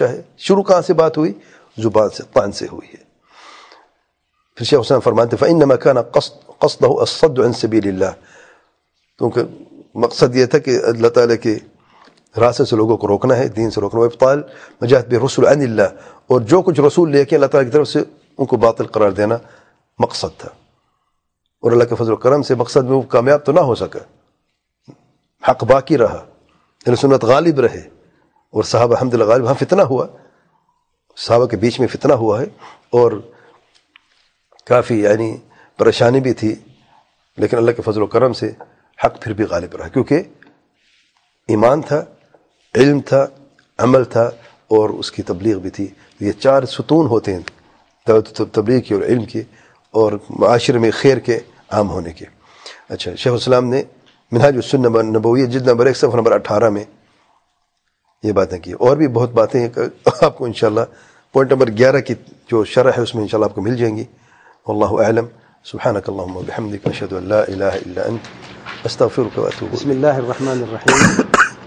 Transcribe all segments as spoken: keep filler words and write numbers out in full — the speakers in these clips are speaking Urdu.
پہنچا ہے. شروع کہاں سے بات ہوئی؟ زبان سے، قرآن سے ہوئی ہے. پھر شیخ حسین فرماتے فإنما كان قصد قصده الصد عن سبيل الله، کیونکہ مقصد یہ تھا کہ اللہ تعالیٰ کے راستے سے لوگوں کو روکنا ہے، دین سے روکنا. وابطال ما جاءت به الرسل عن الله، اور جو کچھ رسول لے کے اللہ تعالیٰ کی طرف سے ان کو باطل قرار دینا مقصد تھا. اور اللہ کے فضل و کرم سے مقصد میں وہ کامیاب تو نہ ہو سکا، حق باقی رہا، یعنی سنت غالب رہے. اور صحابہ الحمدللہ غالب. ہاں فتنہ ہوا، صحابہ کے بیچ میں فتنہ ہوا ہے اور کافی یعنی پریشانی بھی تھی، لیکن اللہ کے فضل و کرم سے حق پھر بھی غالب رہا، کیونکہ ایمان تھا، علم تھا، عمل تھا اور اس کی تبلیغ بھی تھی. یہ چار ستون ہوتے ہیں دعوت تبلیغ کی اور علم کی اور معاشرے میں خیر کے عام ہونے کے. اچھا، شیخ الاسلام نے منہاج السنہ نبویہ جلد نمبر ایک صفحہ نمبر اٹھارہ میں یہ باتیں کی. اور بھی بہت باتیں ہیں آپ کو انشاءاللہ پوائنٹ نمبر گیارہ کی جو شرح ہے اس میں انشاءاللہ آپ کو مل جائیں گی. واللہ اعلم. سبحانک اللہم وبحمدک، اشہد ان لا الہ الا انت، استغفرک واتوب. بسم اللہ الرحمن الرحیم.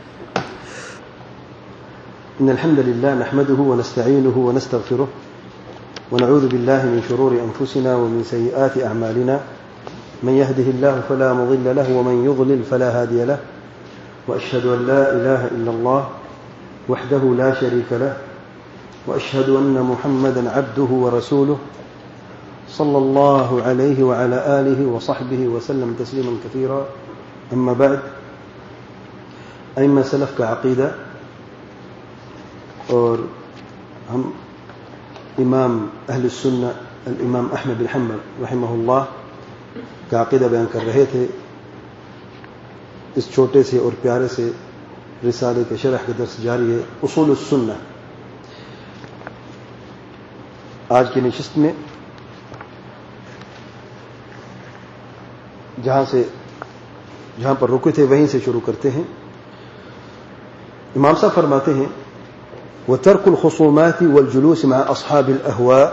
ان الحمد لله نحمده ونستعينه ونستغفره ونعوذ بالله من شرور انفسنا ومن سيئات اعمالنا، من يهده الله فلا مضل له ومن يضلل فلا هادي له، واشهد ان لا اله الا الله وحده لا شريك له، واشهد ان محمدا عبده ورسوله صلى الله عليه وعلى آله وصحبه وسلم تسليما كثيرا. أما بعد، أئمة سلف کا عقیدہ، اور ہم امام اہل السنہ الامام احمد بن حنبل رحمہ اللہ کا عقیدہ بیان کر رہے تھے. اس چھوٹے سے اور پیارے سے رسالے کے شرح کا درس جاری ہے، اصول السنہ. آج کی نشست میں جہاں سے جہاں پر رکے تھے وہیں سے شروع کرتے ہیں. امام صاحب فرماتے ہیں وَتَرْكُ الْخُصُومَاتِ وَالْجُلُوسِ مَعَ أَصْحَابِ الْأَهْوَاءِ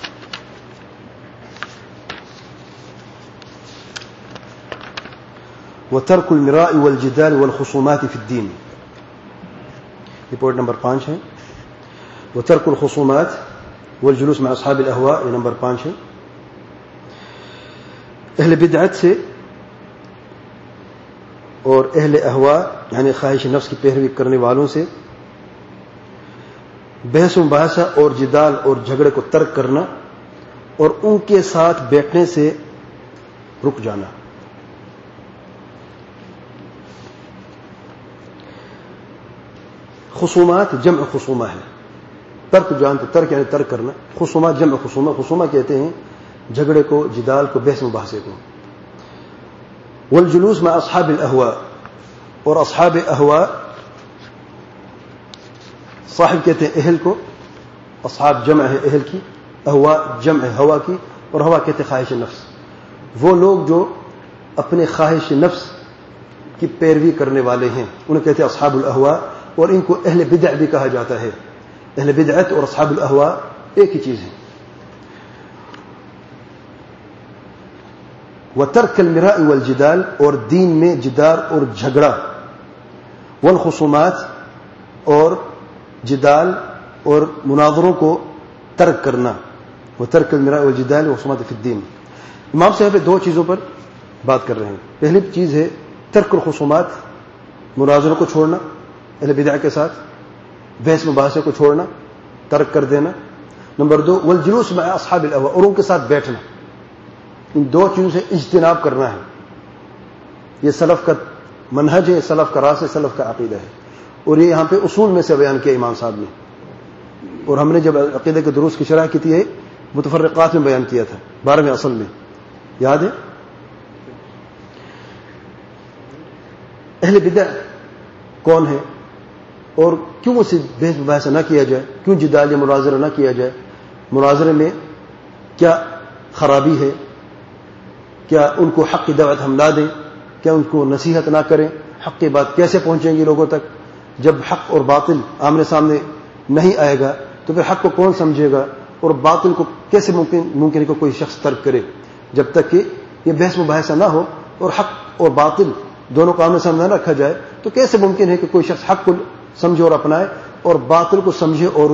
وَتَرْكُ الْمِرَاءِ وَالْجِدَالِ وَالْخُصُومَاتِ فِي الدِّينِ. یہ پوائنٹ نمبر پانچ ہے. وَتَرْكُ الْخُصُومَاتِ وَالْجُلُوسِ مَعَ أَصْحَابِ الْأَهْوَاء، یہ نمبر پانچ ہے. اہل بدعت سے اور اہل احوا یعنی خواہش نفس کی پیروی کرنے والوں سے بحث و مباحثہ اور جدال اور جھگڑے کو ترک کرنا اور ان کے ساتھ بیٹھنے سے رک جانا. خصومات جمع خصومہ ہے. ترک جانتے ترک یعنی ترک کرنا. خصومات جمع خصومہ. خصومہ کہتے ہیں جھگڑے کو، جدال کو، بحث مباحثے کو. والجلوس مع اصحاب الاہواء، اور اصحاب اہواء صاحب کہتے ہیں اہل کو، اصحاب جمع ہے اہل کی، اہواء جمع ہے ہوا کی، اور ہوا کہتے ہیں خواہش نفس. وہ لوگ جو اپنے خواہش نفس کی پیروی کرنے والے ہیں انہیں کہتے ہیں اصحاب الاہواء. اور ان کو اہل بدع بھی کہا جاتا ہے. اہل بدعت اور اصحاب الاہواء ایک ہی چیز ہے. وَتَرْكَ الْمِرَاءِ وَالْجِدَالِ، اور دین میں جدال اور جھگڑا، والخصومات، اور جدال اور مناظروں کو ترک کرنا. وَتَرْكَ الْمِرَاءِ وَالْجِدَالِ وَالْخُصُومَاتِ فِي الدِّينِ. امام صاحب دو چیزوں پر بات کر رہے ہیں. پہلی چیز ہے ترک الخصومات، مناظروں کو چھوڑنا اہل بدع کے ساتھ، بحث مباحثے کو چھوڑنا، ترک کر دینا. نمبر دو والجلوس مع اصحاب الاہواء، اور ان کے ساتھ بیٹھنا. ان دو چیزوں سے اجتناب کرنا ہے. یہ سلف کا منہج ہے، سلف کا راستہ، سلف کا عقیدہ ہے. اور یہ یہاں پہ اصول میں سے بیان کیا امام صاحب نے. اور ہم نے جب عقیدہ کے دروس کی شرح کی تھی متفرقات میں بیان کیا تھا، بارہویں اصل میں، یاد ہے. اہل بدع کون ہے اور کیوں اسے بحث مباحثہ نہ کیا جائے، کیوں جدال یا مناظرہ نہ کیا جائے، مناظرے میں کیا خرابی ہے، کیا ان کو حق کی دعوت ہم لا دیں، کیا ان کو نصیحت نہ کریں، حق کی بات کیسے پہنچیں گی لوگوں تک. جب حق اور باطل آمنے سامنے نہیں آئے گا تو پھر حق کو کون سمجھے گا، اور باطل کو کیسے ممکن ممکن ہے کہ کوئی شخص ترک کرے. جب تک کہ یہ بحث مباحثہ نہ ہو اور حق اور باطل دونوں کو آمنے سامنے نہ رکھا جائے تو کیسے ممکن ہے کہ کوئی شخص حق کو سمجھے اور اپنائے اور باطل کو سمجھے اور